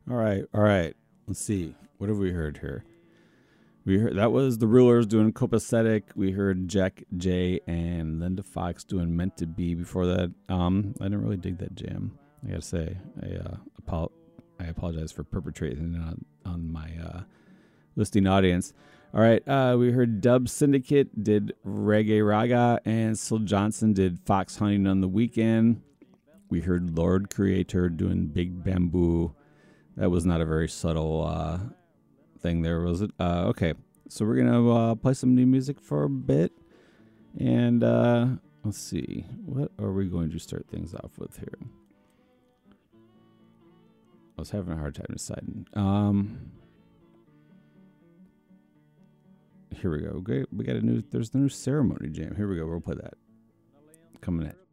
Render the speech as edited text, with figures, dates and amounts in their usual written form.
All right, all right. Let's see. What have we heard here? We heard that was the Rulers doing Copacetic. We heard Jack J and Linda Fox doing Meant to Be before that. I didn't really dig that jam. I gotta say, I apologize for perpetrating it on my listening audience. All right, we heard Dub Syndicate did Reggae Raga, and Syl Johnson did Fox Hunting on the Weekend. We heard Lord Creator doing Big Bamboo. That was not a very subtle thing there, was it? Okay, so we're gonna play some new music for a bit, and let's see, what are we going to start things off with here? I was having a hard time deciding. Here we go. Great, we got there's the new Ceremony jam. Here we go. We'll play that coming in.